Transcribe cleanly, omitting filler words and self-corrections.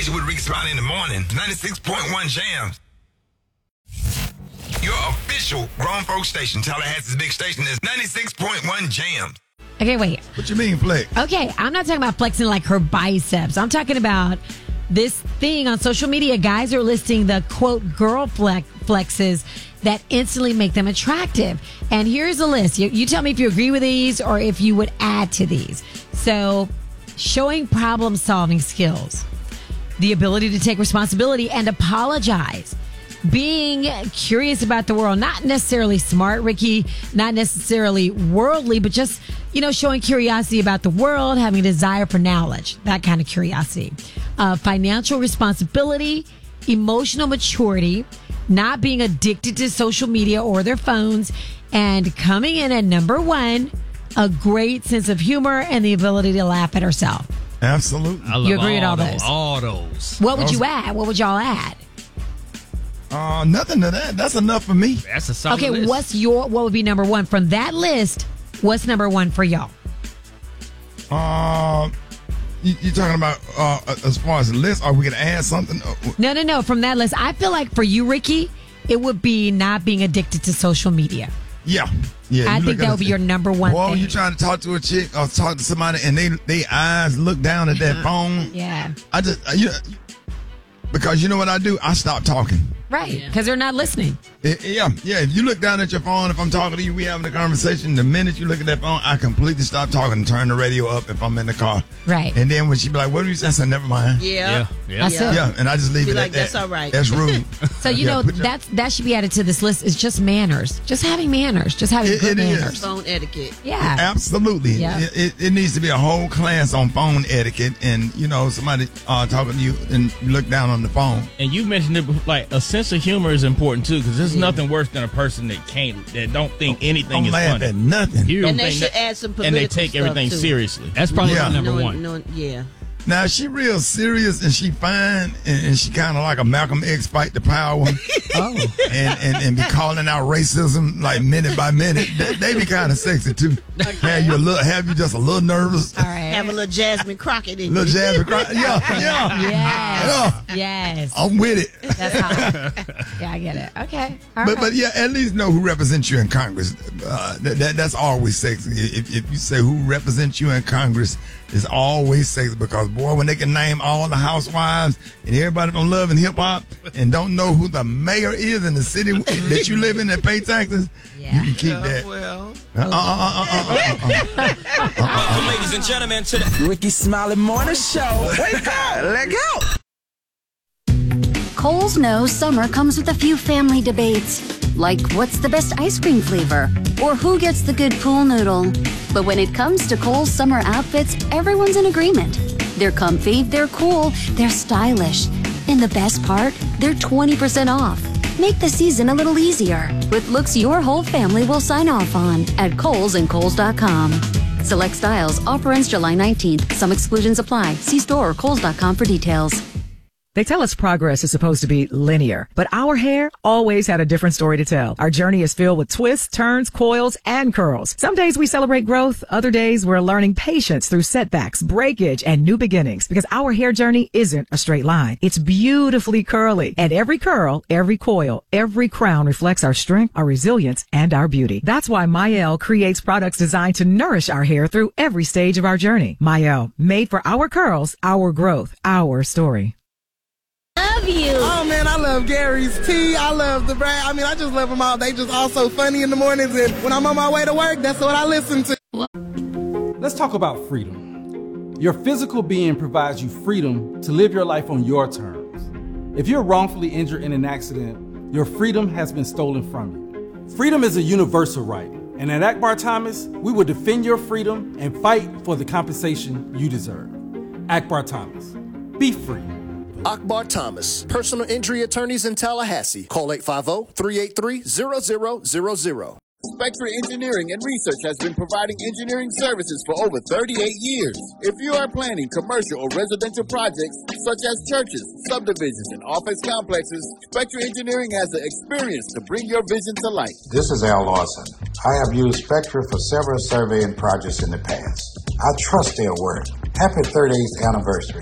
station with Ricky Smiley in the morning. 96.1 Jams. Your official grown folk station, Tallahassee's big station, is 96.1 Jams. Okay, wait. What you mean, flex? Okay, I'm not talking about flexing like her biceps. I'm talking about this thing on social media. Guys are listing the, quote, girl flexes that instantly make them attractive. And here's a list. You tell me if you agree with these or if you would add to these. So, showing problem-solving skills, the ability to take responsibility and apologize, being curious about the world, not necessarily smart, Ricky, not necessarily worldly, but just, showing curiosity about the world, having a desire for knowledge, that kind of curiosity. Financial responsibility, emotional maturity, not being addicted to social media or their phones, and coming in at number one, a great sense of humor and the ability to laugh at herself. Absolutely. I love You agree with all those? All those. What would you add? What would y'all add? Nothing to that. That's enough for me. That's a solid Okay, list. what would be number one from that list? What's number one for y'all? You talking about as far as the list? Are we gonna add something? No. From that list, I feel like for you, Ricky, it would be not being addicted to social media. Yeah. I think that would be your number one Well, thing. you trying to talk to a chick or talk to somebody and they eyes look down at that phone. Yeah. I just because you know what I do? I stop talking. Right, because they're not listening. Yeah. If you look down at your phone, if I'm talking to you, we having a conversation. The minute you look at that phone, I completely stop talking and turn the radio up if I'm in the car. Right. And then when she be like, "What do you say?" I said, "Never mind." Yeah. That's it. Yeah, and I just leave Be it like, at that. that's all right. That's rude. So that should be added to this list. Is just manners, just having manners, just having good it is. manners. Phone etiquette. Yeah. Absolutely. Yeah. It needs to be a whole class on phone etiquette, and somebody talking to you and you look down on the phone. And you mentioned it, like a sense of humor is important too, because there's nothing worse than a person that don't think anything Don't is laugh funny. at nothing. You don't And they think should that- add some and political they take stuff, everything too. seriously. That's probably Yeah. number one. Yeah. Now she real serious and she fine and she kind of like a Malcolm X fight the power. and be calling out racism like minute by minute. They be kind of sexy too. Have you just a little nervous? All right. Have a little Jasmine Crockett in Little you. Jasmine Crockett. Yeah. Yes. I'm with it. That's hot. Yeah, I get it. Okay. All But right. yeah, at least know who represents you in Congress. That's always sexy. If you say who represents you in Congress, it's always sexy because boy, when they can name all the housewives and everybody from Love and Hip Hop and don't know who the mayor is in the city that you live in that pay taxes, you can keep that. Ladies and gentlemen, to the Ricky Smiley Morning Show. Wake up, let go. Kohl's knows summer comes with a few family debates, like what's the best ice cream flavor or who gets the good pool noodle. But when it comes to Kohl's summer outfits, everyone's in agreement. They're comfy, they're cool, they're stylish. And the best part, they're 20% off. Make the season a little easier with looks your whole family will sign off on at Kohl's and Kohl's.com. Select styles. Offer ends July 19th. Some exclusions apply. See store or Kohl's.com for details. They tell us progress is supposed to be linear, but our hair always had a different story to tell. Our journey is filled with twists, turns, coils, and curls. Some days we celebrate growth. Other days we're learning patience through setbacks, breakage, and new beginnings, because our hair journey isn't a straight line. It's beautifully curly, and every curl, every coil, every crown reflects our strength, our resilience, and our beauty. That's why Mielle creates products designed to nourish our hair through every stage of our journey. Mielle, made for our curls, our growth, our story. Love you. Oh man, I love Gary's tea. I love the brand. I mean, I just love them all. They just all so funny in the mornings, and when I'm on my way to work, that's what I listen to. Let's talk about freedom. Your physical being provides you freedom to live your life on your terms. If you're wrongfully injured in an accident, your freedom has been stolen from you. Freedom is a universal right, and at Akbar Thomas, we will defend your freedom and fight for the compensation you deserve. Akbar Thomas, be free. Akbar Thomas, personal injury attorneys in Tallahassee. Call 850-383-0000. Spectra Engineering and Research has been providing engineering services for over 38 years. If you are planning commercial or residential projects such as churches, subdivisions, and office complexes, Spectra Engineering has the experience to bring your vision to life. This is Al Lawson. I have used Spectra for several surveying projects in the past. I trust their work. Happy 38th anniversary.